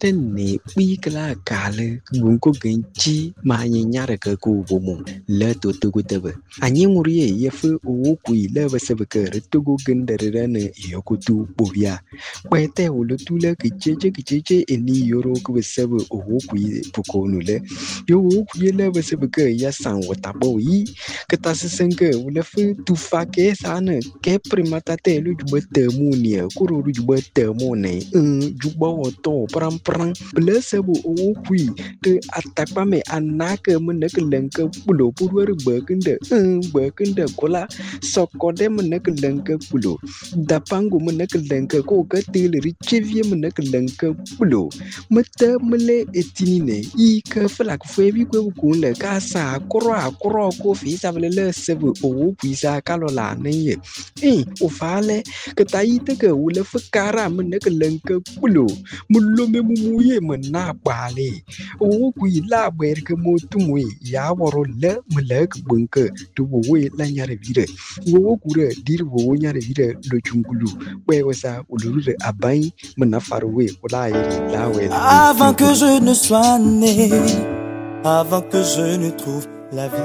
tene kala kale gunko genchi ma nyara ka ku bomo le to tugutebe anyi nguriye yefu o ku ile basebeke retugo gendere ne yokutu bobia kwete ulutule kicheche eni yoro ku besebe o ku pukonule yo ku ile basebeke ya san watabo yi ketasenke ulefu tufake sana ke primata te lu jubete munia kuru jubete mone jubo to pram blessable o kui te atakpa me anake meneke lenke pulo purwer bekende kola sokode meneke lenke pulo dapango meneke lenke ko katile richevie meneke lenke pulo mete mele etinine I ke flak febi ko kunle ka sa kro ko fi savele sebe o kui sa kalola ne o fale ke taite ke ule fukara meneke lenke pulo mulo me muye mena bale o ku ila ber ke motumwe ya woro le mlek bunke to we la nyare vire wo ku re dir wo nyare vire lo chungulu we wasa uluru abai mena farwe wala ire la we avant que je ne sois né, avant que je ne trouve la vie.